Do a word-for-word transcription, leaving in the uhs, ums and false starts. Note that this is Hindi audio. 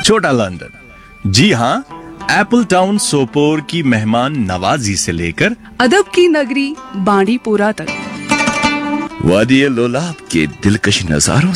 छोटा लंदन। जी हाँ, एप्पल टाउन सोपोर की मेहमान नवाजी से लेकर अदब की नगरी बांडीपुरा तक, वादी लोलाब के दिलकश नजारों